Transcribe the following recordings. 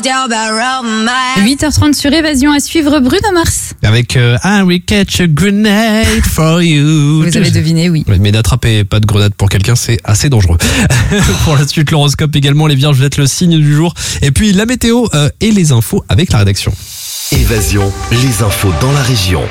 8h30 sur Évasion, à suivre Bruno Mars. Avec I will catch a grenade for you. Vous avez deviné, oui. Mais d'attraper pas de grenade pour quelqu'un, c'est assez dangereux. Pour la suite, l'horoscope également, les vierges, vous êtes le signe du jour. Et puis la météo et les infos avec la rédaction. Évasion, les infos dans la région.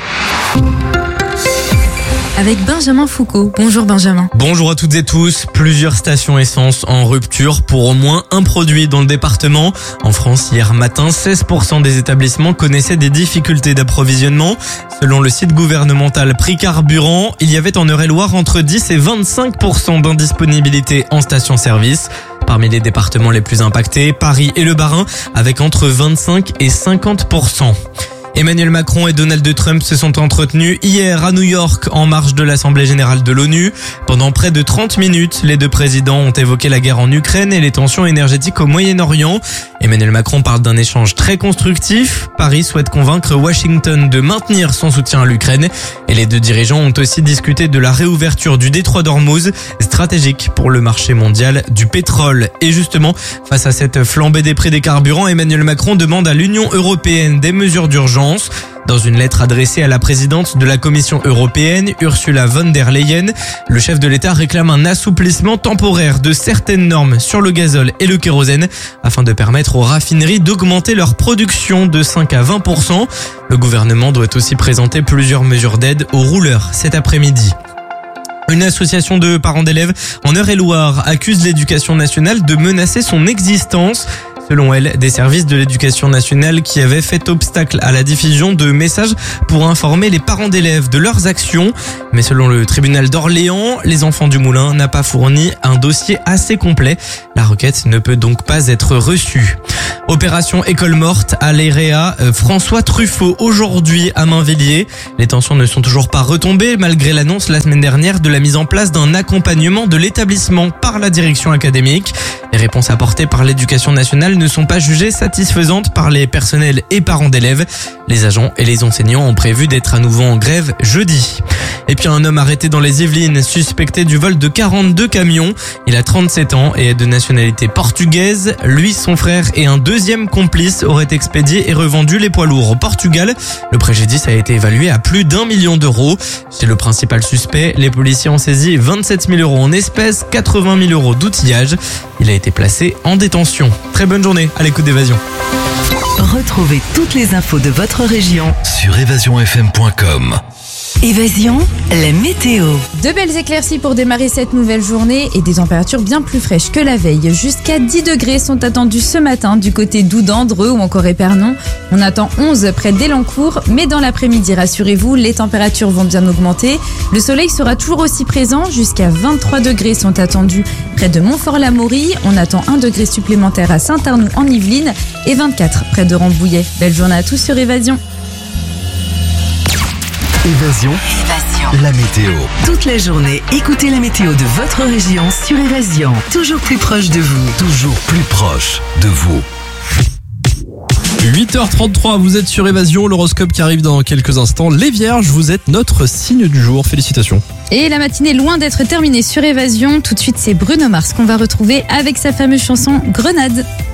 Avec Benjamin Foucault. Bonjour Benjamin. Bonjour à toutes et tous. Plusieurs stations essence en rupture pour au moins un produit dans le département. En France, hier matin, 16% des établissements connaissaient des difficultés d'approvisionnement. Selon le site gouvernemental Prix Carburant, il y avait en Eure-et-Loire entre 10 et 25% d'indisponibilité en station-service. Parmi les départements les plus impactés, Paris et le Bas-Rhin avec entre 25 et 50%. Emmanuel Macron et Donald Trump se sont entretenus hier à New York en marge de l'Assemblée générale de l'ONU. Pendant près de 30 minutes, les deux présidents ont évoqué la guerre en Ukraine et les tensions énergétiques au Moyen-Orient. Emmanuel Macron parle d'un échange très constructif. Paris souhaite convaincre Washington de maintenir son soutien à l'Ukraine. Et les deux dirigeants ont aussi discuté de la réouverture du détroit d'Ormuz, stratégique pour le marché mondial du pétrole. Et justement, face à cette flambée des prix des carburants, Emmanuel Macron demande à l'Union européenne des mesures d'urgence. Dans une lettre adressée à la présidente de la Commission européenne, Ursula von der Leyen, le chef de l'État réclame un assouplissement temporaire de certaines normes sur le gazole et le kérosène afin de permettre aux raffineries d'augmenter leur production de 5 à 20%. Le gouvernement doit aussi présenter plusieurs mesures d'aide aux rouleurs cet après-midi. Une association de parents d'élèves en Eure-et-Loire accuse l'éducation nationale de menacer son existence. Selon elle, des services de l'éducation nationale qui avaient fait obstacle à la diffusion de messages pour informer les parents d'élèves de leurs actions. Mais selon le tribunal d'Orléans, les enfants du Moulin n'ont pas fourni un dossier assez complet. La requête ne peut donc pas être reçue. Opération école morte à l'EREA François Truffaut aujourd'hui à Mainvilliers. Les tensions ne sont toujours pas retombées malgré l'annonce la semaine dernière de la mise en place d'un accompagnement de l'établissement par la direction académique. Les réponses apportées par l'éducation nationale ne sont pas jugées satisfaisantes par les personnels et parents d'élèves. Les agents et les enseignants ont prévu d'être à nouveau en grève jeudi. Et puis un homme arrêté dans les Yvelines, suspecté du vol de 42 camions. Il a 37 ans et est de nationalité portugaise. Lui, son frère et un deuxième complice auraient expédié et revendu les poids lourds au Portugal. Le préjudice a été évalué à plus d'1 million d'euros. Chez le principal suspect, les policiers ont saisi 27 000 euros en espèces, 80 000 euros d'outillage. Il a été placé en détention. Très bonne journée à l'écoute d'Évasion. Retrouvez toutes les infos de votre région Sur évasionfm.com. Évasion, la météo. De belles éclaircies pour démarrer cette nouvelle journée et des températures bien plus fraîches que la veille. Jusqu'à 10 degrés sont attendus ce matin du côté d'Oudan, Dreux ou encore Épernon. On attend 11 près d'Elancourt, mais dans l'après-midi, rassurez-vous, les températures vont bien augmenter. Le soleil sera toujours aussi présent, jusqu'à 23 degrés sont attendus près de Montfort-l'Amaury. On attend 1 degré supplémentaire à Saint-Arnoux en Yvelines et 24 près de Rambouillet. Belle journée à tous sur Évasion. Évasion, la météo. Toute la journée, écoutez la météo de votre région sur Évasion. Toujours plus proche de vous. Toujours plus proche de vous. 8h33, vous êtes sur Évasion, l'horoscope qui arrive dans quelques instants. Les vierges, vous êtes notre signe du jour. Félicitations. Et la matinée est loin d'être terminée sur Évasion. Tout de suite, c'est Bruno Mars qu'on va retrouver avec sa fameuse chanson Grenade.